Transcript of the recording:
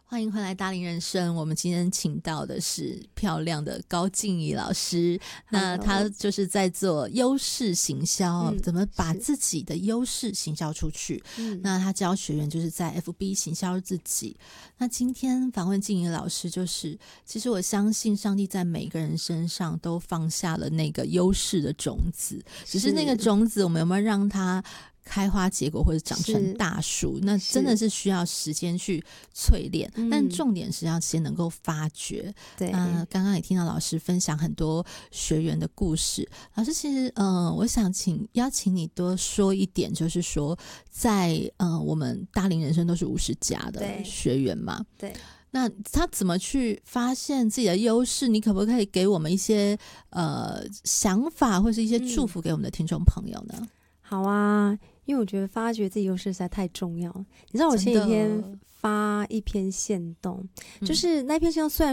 欢迎回来大龄人生，我们今天请到的是漂亮的高静怡老师，那她就是在做优势行销，怎么把自己的优势行销出去，那她教学员就是在 FB 行销自己。那今天访问静怡老师，就是其实我相信上帝在每个人身上都放下了那个优势的种子，只是那个种子我们有没有让它开花结果或者长成大树，那真的是需要时间去淬炼，但重点是要先能够发掘。 对， 刚刚也听到老师分享很多学员的故事，老师其实我想邀请你多说一点，就是说在我们大龄人生都是50+的学员嘛， 对， 那他怎么去发现自己的优势？你可不可以给我们一些想法或是一些祝福给我们的听众朋友呢？ 好啊，因为我觉得发掘自己优势实在太重要了。你知道我前几天发一篇限动，就是那篇限动虽然